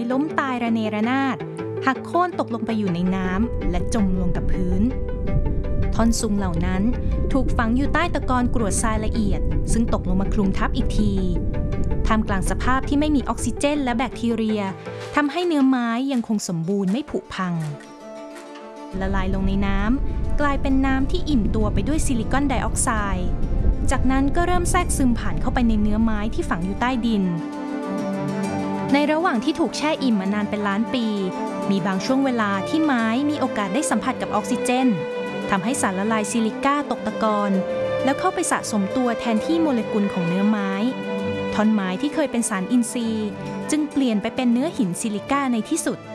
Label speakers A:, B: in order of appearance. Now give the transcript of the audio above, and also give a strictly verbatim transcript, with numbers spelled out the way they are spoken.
A: ล้มตายระเนระนาดหักโค่นตกลงไปอยู่ในน้ำและจมลงกับพื้นท่อนซุงเหล่านั้นถูกฝังอยู่ใต้ตะกอนกรวดทรายละเอียดซึ่งตกลงมาคลุมทับอีกทีท่ามกลางสภาพที่ไม่มีออกซิเจนและแบคทีเรียทำให้เนื้อไม้ยังคงสมบูรณ์ไม่ผุพังละลายลงในน้ำกลายเป็นน้ำที่อิ่มตัวไปด้วยซิลิคอนไดออกไซด์จากนั้นก็เริ่มแทรกซึมผ่านเข้าไปในเนื้อไม้ที่ฝังอยู่ใต้ดินในระหว่างที่ถูกแช่อิ่มมานานเป็นล้านปีมีบางช่วงเวลาที่ไม้มีโอกาสได้สัมผัสกับออกซิเจนทำให้สารละลายซิลิก้าตกตะกอนแล้วเข้าไปสะสมตัวแทนที่โมเลกุลของเนื้อไม้ท่อนไม้ที่เคยเป็นสารอินทรีย์จึงเปลี่ยนไปเป็นเนื้อหินซิลิก้าในที่สุด